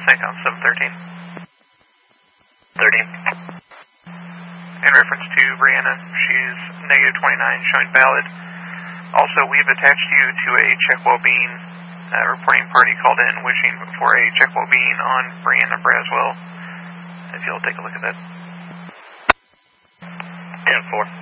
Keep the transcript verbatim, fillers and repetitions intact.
connect on seven thirteen. thirteen. In reference to Brianna, she's negative twenty-nine, showing valid. Also, we've attached you to a check well-being uh, reporting party called in, wishing for a check well-being on Brianna Braswell. If you'll take a look at that. ten four.